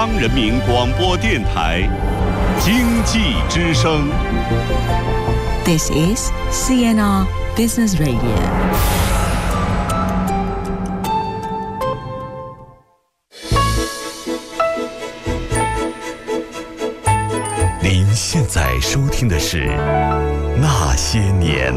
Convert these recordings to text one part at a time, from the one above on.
人民广播电台经济之声。 This is CNR Business Radio。 您现在收听的是《那些年》。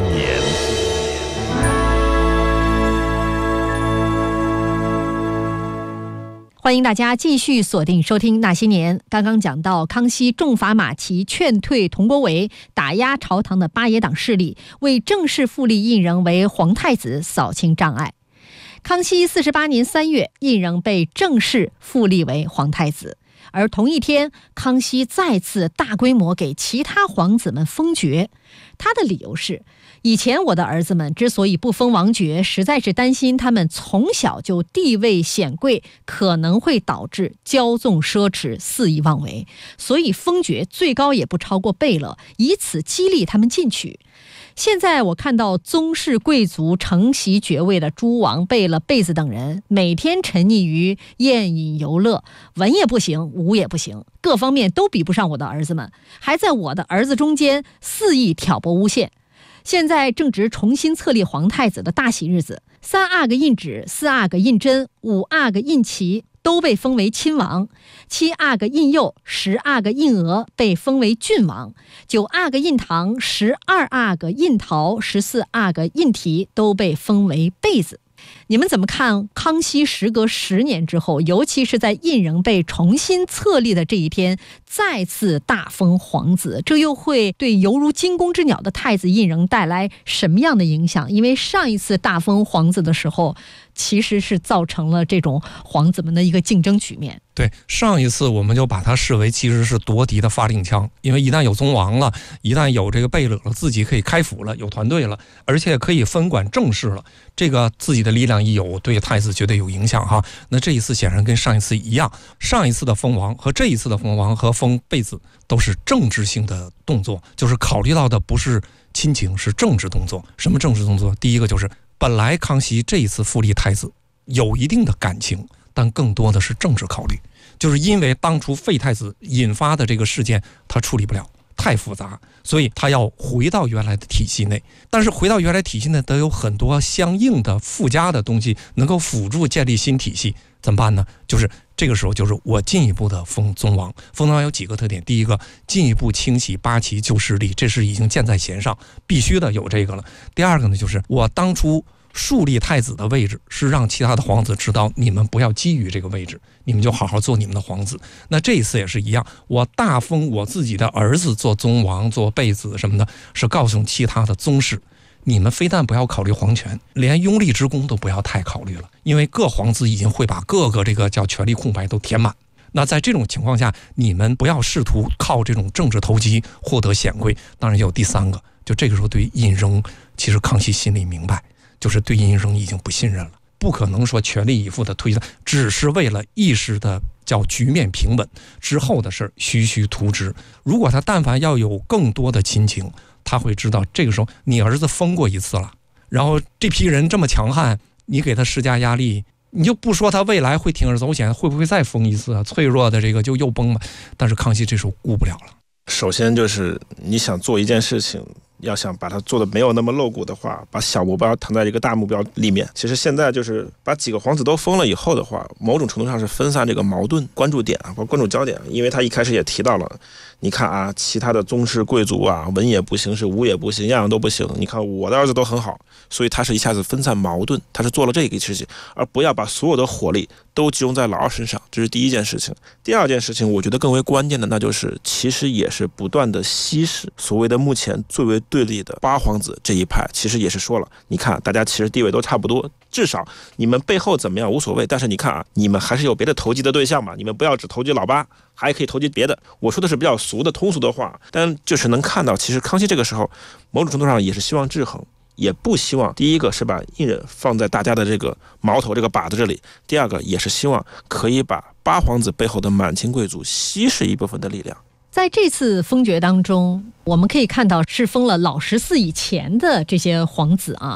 欢迎大家继续锁定收听《那些年》。刚刚讲到康熙重罚马齐，劝退佟国维，打压朝堂的八野党势力，为正式复立胤禛为皇太子扫清障碍。康熙48年3月，胤禛被正式复立为皇太子。而同一天，康熙再次大规模给其他皇子们封爵。他的理由是，以前我的儿子们之所以不封王爵，实在是担心他们从小就地位显贵，可能会导致骄纵奢侈、肆意妄为，所以封爵最高也不超过贝勒，以此激励他们进取。现在我看到宗室贵族承袭爵位的诸王、贝勒、贝子等人，每天沉溺于宴饮游乐，文也不行，武也不行，各方面都比不上我的儿子们，还在我的儿子中间肆意挑拨诬陷。现在正值重新册立皇太子的大喜日子，3阿哥胤祉、4阿哥胤禛、5阿哥胤齐都被封为亲王，7阿哥胤佑、10阿哥胤娥被封为郡王，9阿哥胤堂、12阿哥胤陶、14阿哥胤禔都被封为贝子。你们怎么看康熙时隔10年之后，尤其是在胤禛被重新册立的这一天，再次大封皇子，这又会对犹如惊弓之鸟的太子胤禛带来什么样的影响？因为上一次大封皇子的时候，其实是造成了这种皇子们的一个竞争局面。 对，上一次我们就把它视为其实是夺嫡的发令枪，因为一旦有宗王了，一旦有这个贝勒了，自己可以开府了，有团队了，而且可以分管政事了，这个自己的力量一有，对太子绝对有影响哈。那这一次显然跟上一次一样，上一次的封王和这一次的封王和封贝子都是政治性的动作，就是考虑到的不是亲情，是政治动作。什么政治动作？第一个就是本来康熙这一次复立太子有一定的感情，但更多的是政治考虑，就是因为当初废太子引发的这个事件他处理不了，太复杂，所以他要回到原来的体系内。但是回到原来体系内得有很多相应的附加的东西能够辅助建立新体系，怎么办呢？就是这个时候就是我进一步的封宗王。封宗王有几个特点，第一个，进一步清洗八旗旧势力，这是已经箭在弦上，必须的有这个了。第二个呢，就是我当初树立太子的位置是让其他的皇子知道，你们不要觊觎这个位置，你们就好好做你们的皇子。那这一次也是一样，我大封我自己的儿子做宗王、做贝子什么的，是告诉其他的宗室，你们非但不要考虑皇权，连拥立之功都不要太考虑了，因为各皇子已经会把各个这个叫权力空白都填满。那在这种情况下，你们不要试图靠这种政治投机获得显贵。当然有第三个，就这个时候对胤禛，其实康熙心里明白，就是对胤禛已经不信任了，不可能说全力以赴的推他，只是为了一时的叫局面平稳，之后的事徐徐图之。如果他但凡要有更多的亲情，他会知道这个时候你儿子封过一次了，然后这批人这么强悍，你给他施加压力，你就不说他未来会铤而走险，会不会再封一次啊？脆弱的这个就又崩了。但是康熙这时候顾不了了。 首先就是你想做一件事情，要想把它做的没有那么露骨的话，把小目标躺在一个大目标里面。其实现在就是把几个皇子都封了以后的话，某种程度上是分散这个矛盾关注点或关注焦点。因为他一开始也提到了，你看啊，其他的宗室贵族啊，文也不行，是武也不行，样样都不行。你看我的儿子都很好，所以他是一下子分散矛盾，他是做了这个事情，而不要把所有的火力都集中在老二身上，这是第一件事情。第二件事情，我觉得更为关键的，那就是其实也是不断的稀释所谓的目前最为对立的八皇子这一派，其实也是说了，你看大家其实地位都差不多，至少你们背后怎么样无所谓，但是你看啊，你们还是有别的投机的对象嘛，你们不要只投机老八，还可以投机别的。我说的是比较俗的通俗的话，但就是能看到，其实康熙这个时候某种程度上也是希望制衡，也不希望第一个是把胤禛放在大家的这个矛头这个靶子这里，第二个也是希望可以把八皇子背后的满清贵族稀释一部分的力量。 在这次封爵当中，我们可以看到是封了老14以前的这些皇子啊。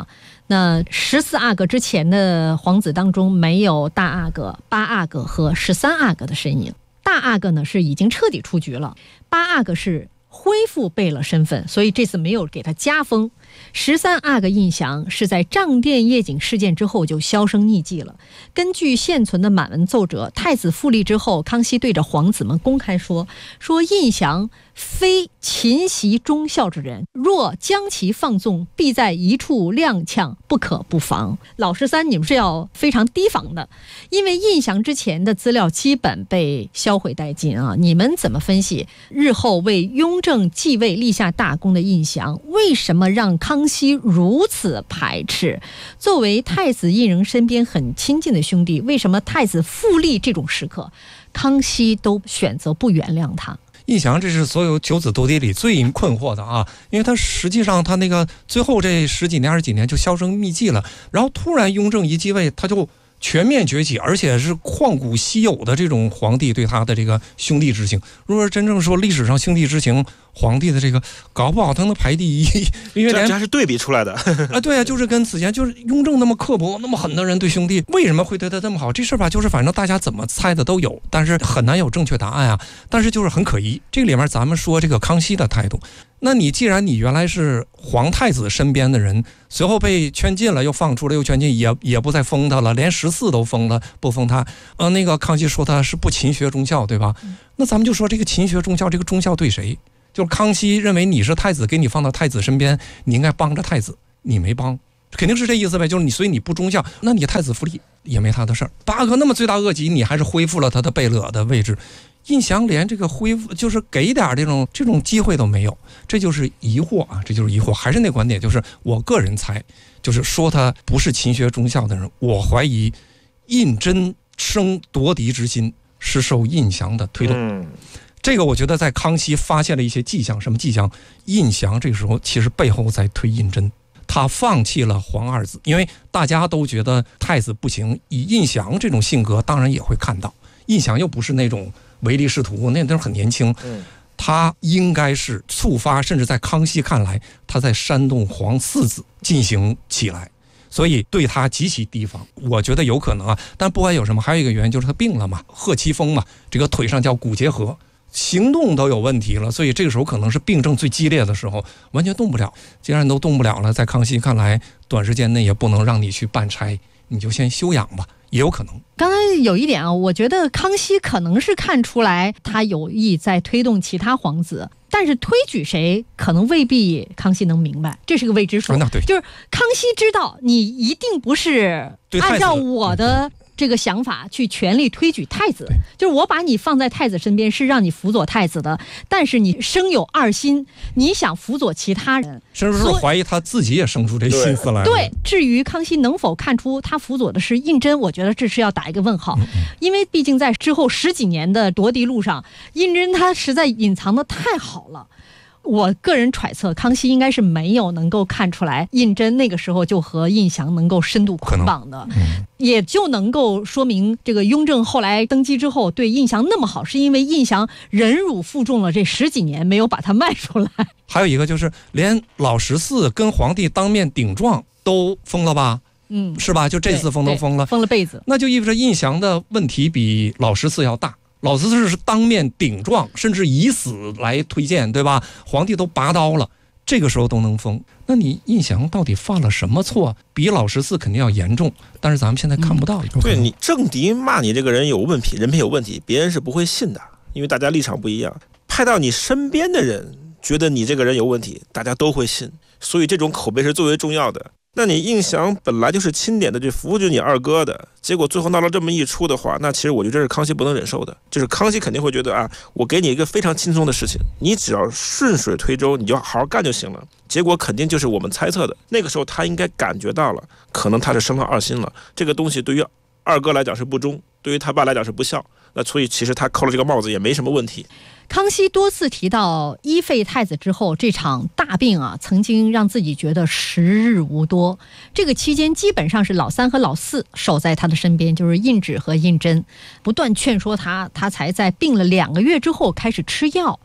那14阿哥之前的皇子当中没有大阿哥、8阿哥和13阿哥的身影。大阿哥呢是已经彻底出局了，8阿哥是恢复贝勒身份，所以这次没有给他加封。13阿哥胤祥是在帐殿夜景事件之后就销声匿迹了。根据现存的满文奏折，太子复立之后，康熙对着皇子们公开说胤祥非勤习忠孝之人，若将其放纵，必在一处踉跄，不可不防。老13你们是要非常提防的，因为胤祥之前的资料基本被销毁殆尽啊！你们怎么分析日后为雍正继位立下大功的胤祥，为什么让康熙如此排斥？作为太子胤禛身边很亲近的兄弟，为什么太子复立这种时刻，康熙都选择不原谅他？ 胤祥这是所有九子夺嫡里最困惑的啊，因为他实际上他那个最后这10几年20几年就销声匿迹了，然后突然雍正一继位，他就全面崛起，而且是旷古稀有的这种皇帝对他的这个兄弟之情。如果真正说历史上兄弟之情，皇帝的这个搞不好他能排第一，因为这还是对比出来的啊，对啊，就是跟此前就是雍正那么刻薄那么狠的人对兄弟，为什么会对他这么好？这事吧，就是反正大家怎么猜的都有，但是很难有正确答案啊。但是就是很可疑，这个里面咱们说这个康熙的态度，那你既然你原来是皇太子身边的人，随后被圈禁了，又放出来，又圈禁，也不再封他了，连14都封了，不封他。那个康熙说他是不勤学忠孝，对吧？那咱们就说这个勤学忠孝，这个忠孝对谁？就是康熙认为你是太子，给你放到太子身边，你应该帮着太子，你没帮，肯定是这意思呗。就是你，所以你不忠孝，那你太子复立也没他的事儿。8阿哥那么罪大恶极，你还是恢复了他的贝勒的位置。胤祥连这个恢复，就是给点这种机会都没有，这就是疑惑啊，这就是疑惑。还是那观点，就是我个人猜，就是说他不是勤学忠孝的人，我怀疑胤禛生夺嫡之心是受胤祥的推动。这个我觉得在康熙发现了一些迹象，什么迹象？胤祥这个时候其实背后在推胤禛，他放弃了皇二子，因为大家都觉得太子不行，以胤祥这种性格，当然也会看到，胤祥又不是那种唯利是图，那都很年轻，他应该是触发，甚至在康熙看来，他在煽动皇4子进行起来，所以对他极其提防。我觉得有可能啊，但不管有什么，还有一个原因就是他病了嘛，贺七峰嘛，这个腿上叫骨结核，行动都有问题了，所以这个时候可能是病症最激烈的时候，完全动不了。既然都动不了了，在康熙看来，短时间内也不能让你去办差，你就先休养吧，也有可能。 刚才有一点啊，我觉得康熙可能是看出来他有意在推动其他皇子，但是推举谁可能未必康熙能明白，这是个未知数。就是康熙知道你一定不是按照我的这个想法去全力推举太子，就是我把你放在太子身边是让你辅佐太子的，但是你生有二心，你想辅佐其他人， 是不是怀疑他自己也生出这心思来了？ 对，至于康熙能否看出他辅佐的是胤禛，我觉得这是要打一个问号，因为毕竟在之后10几年的夺嫡路上，胤禛他实在隐藏的太好了。我个人揣测，康熙应该是没有能够看出来胤禛那个时候就和胤祥能够深度捆绑的，也就能够说明这个雍正后来登基之后对胤祥那么好，是因为胤祥忍辱负重了这10几年，没有把他卖出来。 还有一个就是连老14跟皇帝当面顶撞都封了吧？是吧？就这次封都封了， 封了被子， 那就意味着胤祥的问题比老14要大。老14是当面顶撞，甚至以死来推荐，对吧？皇帝都拔刀了，这个时候都能封，那你胤祥到底犯了什么错？比老14肯定要严重，但是咱们现在看不到。 对，你政敌骂你这个人有问题，人品有问题，别人是不会信的，因为大家立场不一样。派到你身边的人觉得你这个人有问题，大家都会信，所以这种口碑是最为重要的。那你胤祥本来就是钦点的，就扶着你二哥的，结果最后闹了这么一出的话，那其实我觉得这是康熙不能忍受的。就是康熙肯定会觉得啊，我给你一个非常轻松的事情，你只要顺水推舟，你就好好干就行了。结果肯定就是我们猜测的，那个时候他应该感觉到了，可能他是生了二心了。这个东西对于二哥来讲是不忠，对于他爸来讲是不孝，那所以其实他扣了这个帽子也没什么问题。 康熙多次提到一废太子之后，这场大病啊，曾经让自己觉得时日无多。这个期间基本上是老3和老4守在他的身边，就是胤祉和胤禛，不断劝说他，他才在病了2个月之后开始吃药。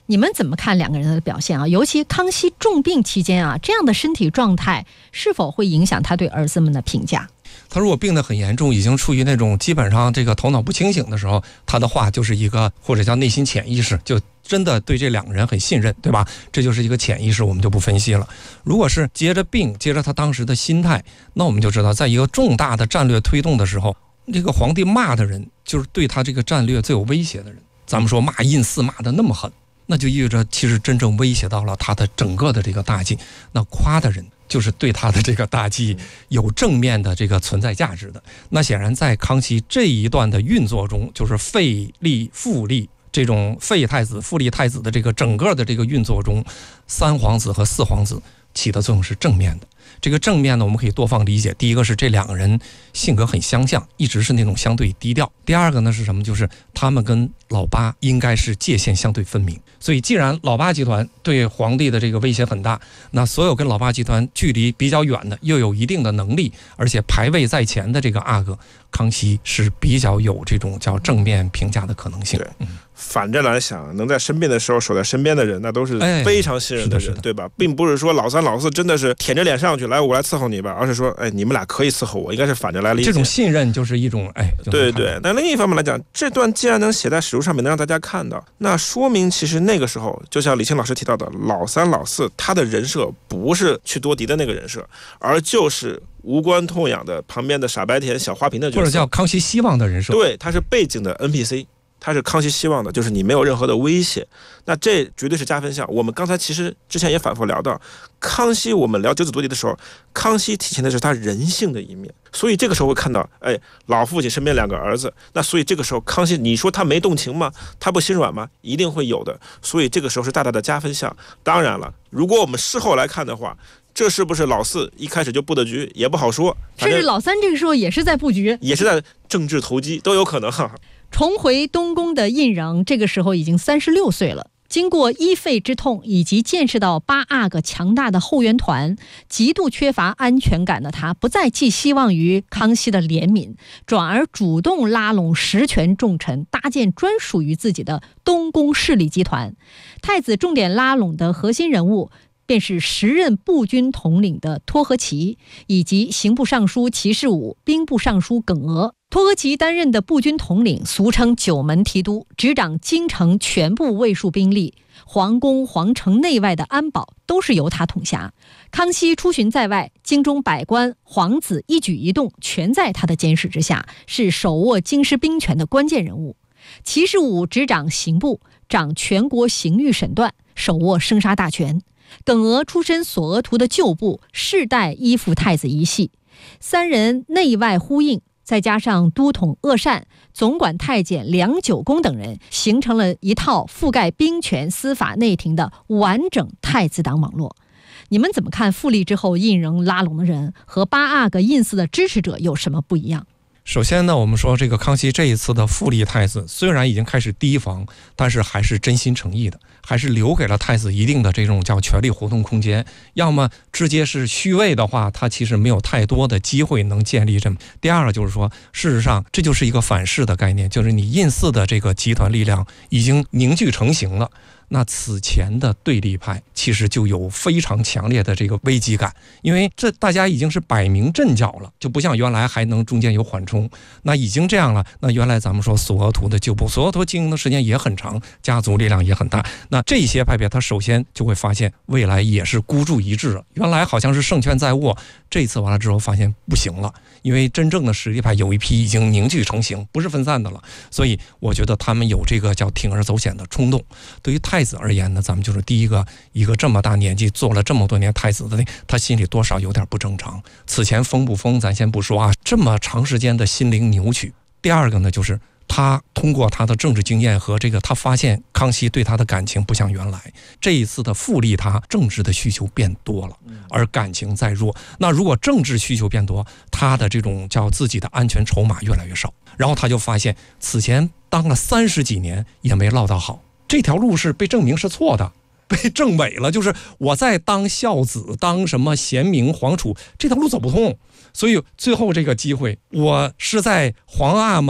你们怎么看两个人的表现啊？尤其康熙重病期间啊，这样的身体状态是否会影响他对儿子们的评价？ 他如果病得很严重，已经处于那种基本上这个头脑不清醒的时候，他的话就是一个或者叫内心潜意识，就真的对这两个人很信任，对吧？这就是一个潜意识，我们就不分析了。如果是接着病，接着他当时的心态，那我们就知道，在一个重大的战略推动的时候，这个皇帝骂的人就是对他这个战略最有威胁的人。咱们说骂胤祀骂得那么狠，那就意味着其实真正威胁到了他的整个的这个大计。那夸的人就是对他的这个大计有正面的这个存在价值的。那显然在康熙这一段的运作中，就是废立复立这种废太子复立太子的这个整个的这个运作中，三皇子和四皇子起的作用是正面的。这个正面呢，我们可以多方理解。第一个是这两个人性格很相像，一直是那种相对低调。第二个呢是什么？就是他们跟老八应该是界限相对分明。所以既然老八集团对皇帝的这个威胁很大，那所有跟老八集团距离比较远的，又有一定的能力，而且排位在前的这个阿哥，康熙是比较有这种叫正面评价的可能性。 对，反着来想，能在生病的时候守在身边的人，那都是非常信任的人，对吧？并不是说老三老四真的是舔着脸上去，来我来伺候你吧，而是说，你们俩可以伺候我，应该是反着来理解。 这种信任就是一种对对。但另一方面来讲，这段既然能写在史书上面，能让大家看到，那说明其实那个时候，就像李清老师提到的，老三老四他的人设不是去多迪的那个人设，而就是无关痛痒的旁边的傻白甜小花瓶的角色， 或者叫康熙希望的人设。 对，他是背景的 NPC。他是康熙希望的，就是你没有任何的威胁，那这绝对是加分项。我们刚才其实之前也反复聊到，康熙我们聊九子夺嫡的时候，康熙体现的是他人性的一面，所以这个时候会看到，老父亲身边两个儿子，那所以这个时候康熙，你说他没动情吗？他不心软吗？一定会有的，所以这个时候是大大的加分项。当然了，如果我们事后来看的话，这是不是老四一开始就布的局也不好说， 甚至老三这个时候也是在布局， 也是在政治投机，都有可能。 重回东宫的胤禛这个时候已经36岁了，经过医肺之痛以及见识到八阿哥强大的后援团，极度缺乏安全感的他不再寄希望于康熙的怜悯，转而主动拉拢实权重臣，搭建专属于自己的东宫势力集团。太子重点拉拢的核心人物便是时任步军统领的托和奇，以及刑部尚书齐士武、兵部尚书耿娥。托和奇担任的步军统领，俗称九门提督，执掌京城全部卫戍兵力，皇宫、皇城内外的安保都是由他统辖。康熙出巡在外，京中百官、皇子一举一动全在他的监视之下，是手握京师兵权的关键人物。齐士武执掌刑部，掌全国刑狱审断，手握生杀大权。耿娥出身索额图的旧部，世代依附太子一系，三人内外呼应，再加上都统鄂善、总管太监梁九公等人，形成了一套覆盖兵权、司法、内廷的完整太子党网络。你们怎么看复立之后胤禛拉拢的人和八阿哥胤祀的支持者有什么不一样？ 首先呢，我们说这个康熙这一次的复立太子，虽然已经开始提防，但是还是真心诚意的，还是留给了太子一定的这种叫权力活动空间。要么直接是虚位的话，他其实没有太多的机会能建立这么。第二个就是说，事实上这就是一个反噬的概念，就是你胤祀的这个集团力量已经凝聚成型了。那此前的对立派其实就有非常强烈的这个危机感，因为这大家已经是摆明阵脚了，就不像原来还能中间有缓冲。那已经这样了，那原来咱们说索额图的旧部，索额图经营的时间也很长，家族力量也很大，那这些派别他首先就会发现未来也是孤注一掷了。原来好像是胜券在握，这一次完了之后发现不行了，因为真正的实力派有一批已经凝聚成型，不是分散的了。所以我觉得他们有这个叫铤而走险的冲动。对于太子而言呢，咱们就是第一个，一个这么大年纪做了这么多年太子的，他心里多少有点不正常。此前疯不疯咱先不说啊，这么长时间的心灵扭曲。第二个呢，就是他通过他的政治经验和这个，他发现康熙对他的感情不像原来，这一次的复立他政治的需求变多了，而感情在弱。那如果政治需求变多，他的这种叫自己的安全筹码越来越少，然后他就发现此前当了30几年也没落到好，这条路是被证明是错的，被证伪了，就是我在当孝子，当什么贤明皇储，这条路走不通。所以最后这个机会，我是在皇阿玛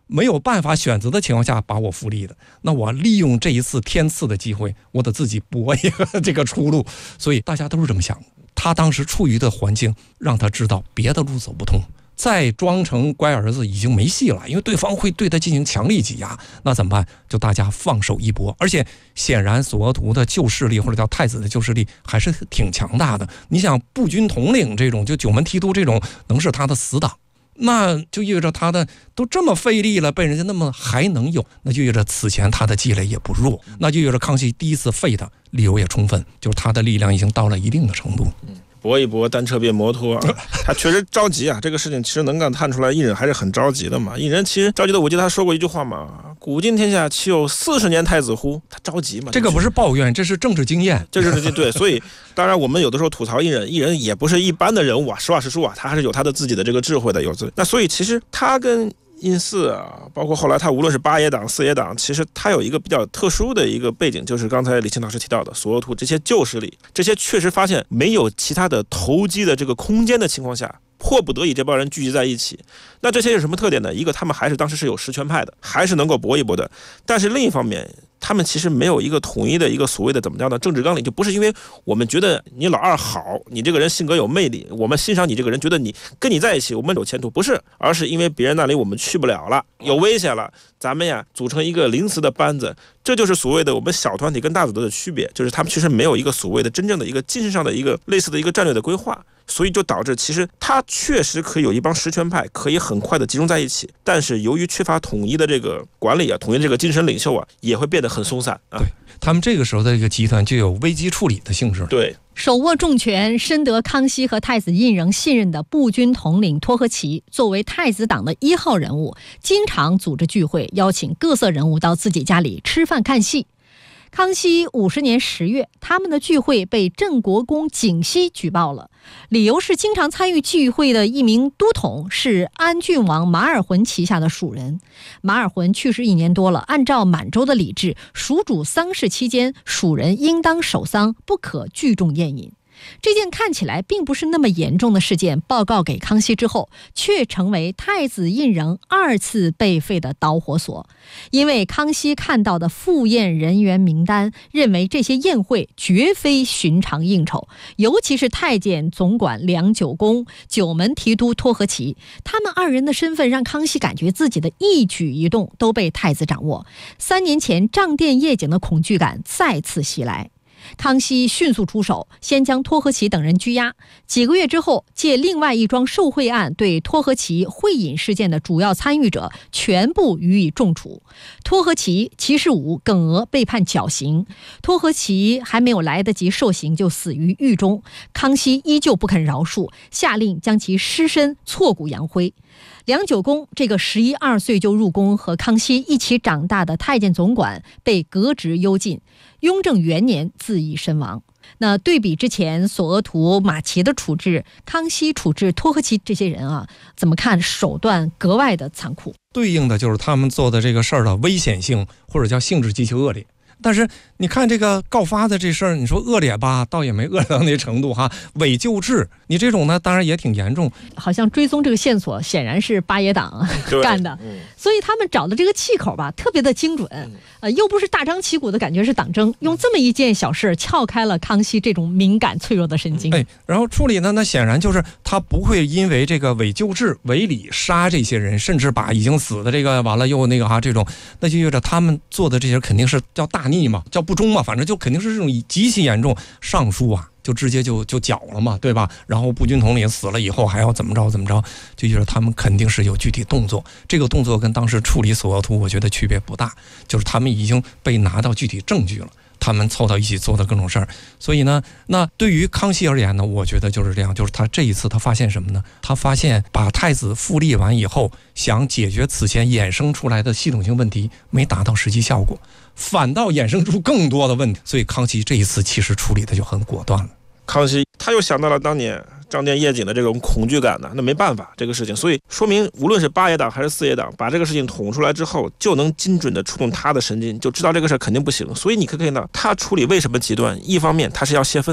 没有办法选择的情况下把我复立的，那我利用这一次天赐的机会，我得自己搏一个这个出路。所以大家都是这么想。他当时处于的环境让他知道别的路走不通，再装成乖儿子已经没戏了，因为对方会对他进行强力挤压，那怎么办？就大家放手一搏。而且显然索额图的旧势力或者叫太子的旧势力还是挺强大的。你想步军统领这种，就九门提督这种，能是他的死党，那就意味着他的都这么费力了，被人家那么还能有，那就意味着此前他的积累也不弱，那就意味着康熙第一次废他理由也充分，就是他的力量已经到了一定的程度。 搏一搏，单车变摩托啊！他确实着急啊，这个事情其实能够看出来，胤禛还是很着急的嘛。胤禛其实着急的，我记得他说过一句话嘛：“古今天下，岂有40年太子乎？”他着急嘛。 这个不是抱怨，这是政治经验， 这是对。所以，当然我们有的时候吐槽胤禛也不是一般的人物啊，实话实说啊，他还是有他的自己的这个智慧的，那所以其实他跟胤祀啊，包括后来他无论是八爷党、四爷党，其实他有一个比较特殊的一个背景，就是刚才李清老师提到的索额图这些旧势力，这些确实发现没有其他的投机的这个空间的情况下，迫不得已这帮人聚集在一起。那这些有什么特点呢？一个，他们还是当时是有实权派的，还是能够搏一搏的。但是另一方面，他们其实没有一个统一的一个所谓的怎么样的政治纲领，就不是因为我们觉得你老二好，你这个人性格有魅力，我们欣赏你这个人，觉得你跟你在一起我们有前途，不是，而是因为别人那里我们去不了了，有危险了，咱们呀组成一个临时的班子。这就是所谓的我们小团体跟大组织的区别，就是他们其实没有一个所谓的真正的一个精神上的一个类似的一个战略的规划，所以就导致其实他确实可以有一帮实权派可以很快的集中在一起，但是由于缺乏统一的这个管理啊，统一这个精神领袖啊，也会变得很松散啊。 对，他们这个时候的这个集团就有危机处理的性质。 对， 手握重权、深得康熙和太子胤禛信任的步军统领托和其，作为太子党的1号人物，经常组织聚会，邀请各色人物到自己家里吃饭看戏。康熙50年10月，他们的聚会被镇国公景熙举报了，理由是经常参与聚会的一名都统是安郡王马尔浑旗下的属人。马尔浑去世1年多了，按照满洲的礼制，属主丧事期间，属人应当守丧，不可聚众宴饮。这件看起来并不是那么严重的事件报告给康熙之后，却成为太子胤禛2次被废的导火索。因为康熙看到的赴宴人员名单，认为这些宴会绝非寻常应酬，尤其是太监总管梁九公、九门提督托和其，他们2人的身份让康熙感觉自己的一举一动都被太子掌握。3年前账店夜景的恐惧感再次袭来。康熙迅速出手，先将托和其等人拘押。几个月之后，借另外一桩受贿案，对托和其贿饮事件的主要参与者全部予以重处。托和其、齐世武、耿娥被判绞刑，托和其还没有来得及受刑就死于狱中。康熙依旧不肯饶恕，下令将其尸身挫骨扬灰。梁九公这个11、12岁就入宫和康熙一起长大的太监总管被革职幽禁，雍正元年自缢身亡。那对比之前索额图、马齐的处置，康熙处置托和其这些人啊，怎么看手段格外的残酷？ 对应的就是他们做的这个事儿的危险性，或者叫性质极其恶劣。但是你看这个告发的这事儿，你说恶劣吧，倒也没恶劣到那程度哈。伪救治，你这种呢，当然也挺严重。 好像追踪这个线索，显然是八爷党干的，所以他们找的这个气口吧，特别的精准。又不是大张旗鼓的感觉是党争，用这么一件小事撬开了康熙这种敏感脆弱的神经。 然后处理呢，那显然就是他不会因为这个伪救治、伪礼杀这些人，甚至把已经死的这个完了又那个这种，那就意味着他们做的这些肯定是叫大逆嘛，叫不忠嘛，反正就肯定是这种极其严重。上书啊，就直接就绞了嘛，对吧？然后步军统领死了以后还要怎么着，就意味着他们肯定是有具体动作。这个动作跟当时处理索额图，我觉得区别不大，就是他们已经被拿到具体证据了。他们凑到一起做的各种事儿，所以呢，那对于康熙而言呢，我觉得就是这样，就是他这一次他发现什么呢？他发现把太子复立完以后，想解决此前衍生出来的系统性问题，没达到实际效果，反倒衍生出更多的问题。所以康熙这一次其实处理的就很果断了。 康熙他又想到了当年账店夜景的这种恐惧感呢，那没办法这个事情，所以说明无论是八爷党还是四爷党，把这个事情捅出来之后，就能精准的触动他的神经，就知道这个事肯定不行。所以你可以看到他处理为什么极端，一方面他是要泄愤，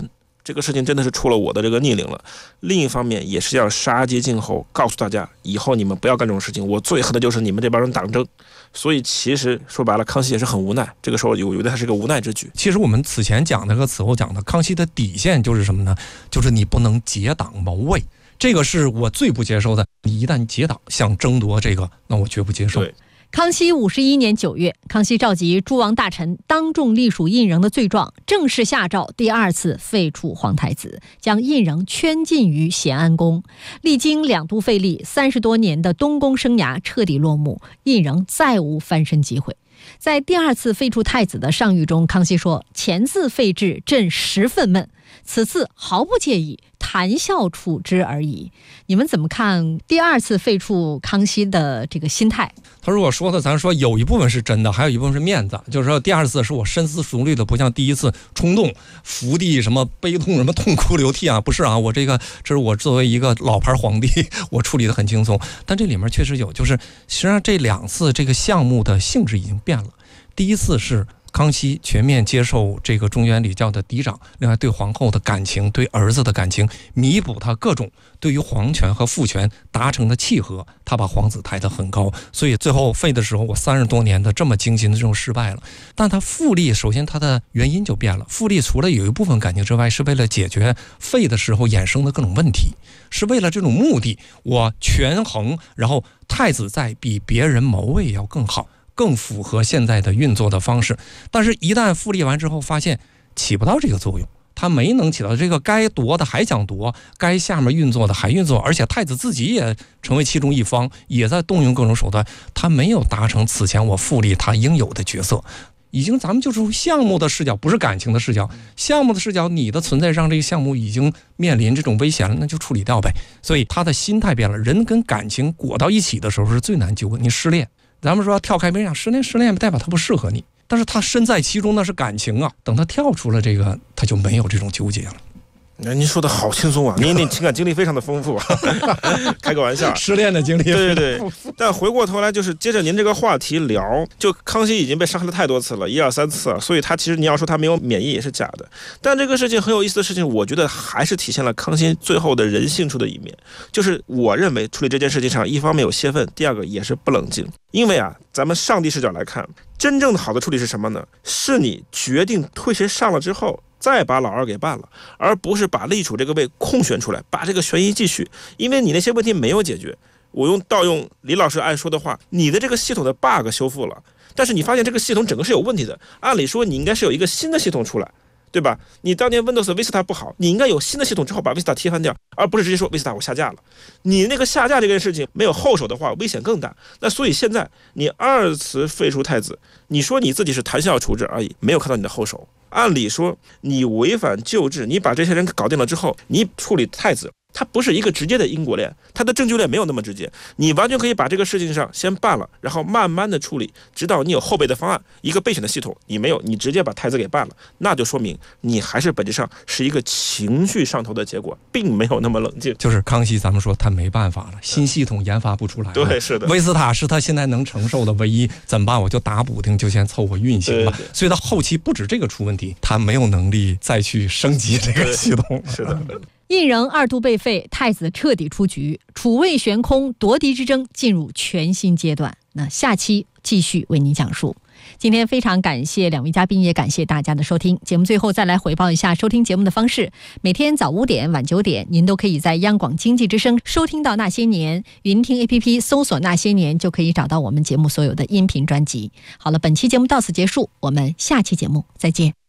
这个事情真的是出了我的这个逆鳞了。另一方面也是要杀鸡儆猴，告诉大家以后你们不要干这种事情，我最恨的就是你们这帮人党争。所以其实说白了，康熙也是很无奈，这个时候有的还是个无奈之举。 其实我们此前讲的和此后讲的，康熙的底线就是什么呢？就是你不能结党谋位，这个是我最不接受的。你一旦结党想争夺这个，那我绝不接受。 对。 康熙51年9月，康熙召集诸王大臣当众隶属胤禛的罪状，正式下诏第2次废黜皇太子，将胤禛圈禁于咸安宫。历经2度废立，30多年的东宫生涯彻底落幕，胤禛再无翻身机会。在第2次废黜太子的上谕中，康熙说：“前次废制，朕十分闷，此次毫不介意，谈笑处之而已。”你们怎么看第2次废黜康熙的这个心态？ 他如果说的，咱说有一部分是真的，还有一部分是面子，就是说第2次是我深思熟虑的，不像第1次冲动伏地什么悲痛什么痛哭流涕啊，不是啊，我这是我作为一个老牌皇帝，我处理的很轻松。但这里面确实有，就是实际上这2次这个项目的性质已经变了。第1次是康熙全面接受这个中原礼教的嫡长，另外对皇后的感情，对儿子的感情，弥补他各种对于皇权和父权达成的契合，他把皇子抬得很高，所以最后废的时候，我30多年的这么精心的这种失败了。但他复立，首先他的原因就变了，复立除了有一部分感情之外，是为了解决废的时候衍生的各种问题，是为了这种目的，我权衡，然后太子在比别人谋位要更好，更符合现在的运作的方式。但是一旦复立完之后，发现起不到这个作用，他没能起到这个，该夺的还想夺，该下面运作的还运作，而且太子自己也成为其中一方，也在动用各种手段，他没有达成此前我复立他应有的角色。已经咱们就是项目的视角，不是感情的视角，项目的视角，你的存在让这个项目已经面临这种危险了，那就处理掉呗。所以他的心态变了，人跟感情裹到一起的时候是最难纠葛。你失恋，咱们说跳开别人讲失恋代表他不适合你，但是他身在其中那是感情啊，等他跳出了这个，他就没有这种纠结了。 您说的好轻松啊，您情感经历非常的丰富啊，开个玩笑， 失恋的经历， 对。但回过头来，就是接着您这个话题聊，就康熙已经被伤害了太多次了，1、2、3次啊，所以他其实你要说他没有免疫也是假的。但这个事情很有意思的事情，我觉得还是体现了康熙最后的人性处的一面，就是我认为处理这件事情上，一方面有泄愤，第二个也是不冷静。因为啊，咱们上帝视角来看，真正的好的处理是什么呢？是你决定推谁上了之后，再把老2给办了，而不是把立储这个位空选出来，把这个悬疑继续。因为你那些问题没有解决，我盗用李老师爱说的话，你的这个系统的 bug 修复了，但是你发现这个系统整个是有问题的，按理说你应该是有一个新的系统出来，对吧？你当年 Windows Vista 不好，你应该有新的系统之后把 Vista 踢翻掉，而不是直接说 Vista 我下架了。你那个下架这件事情没有后手的话，危险更大。那所以现在你2次废黜太子，你说你自己是谈笑处置而已，没有看到你的后手。按理说你违反旧制，你把这些人搞定了之后，你处理太子，它不是一个直接的因果链，它的证据链没有那么直接，你完全可以把这个事情上先办了，然后慢慢的处理，直到你有后备的方案，一个备选的系统你没有，你直接把太子给办了，那就说明你还是本质上是一个情绪上头的结果，并没有那么冷静。就是康熙咱们说他没办法了，新系统研发不出来了， 对，是的， 威斯塔是他现在能承受的唯一，怎么办？我就打补丁，就先凑合运行吧。 对， 所以他后期不止这个出问题，他没有能力再去升级这个系统。 是的。 胤禛2度被废，太子彻底出局，储位悬空，夺嫡之争进入全新阶段。那下期继续为您讲述。今天非常感谢2位嘉宾，也感谢大家的收听。节目最后再来回报一下收听节目的方式：每天早5点、晚9点，您都可以在央广经济之声收听到《那些年》，云听 APP 搜索《那些年》就可以找到我们节目所有的音频专辑。好了，本期节目到此结束，我们下期节目再见。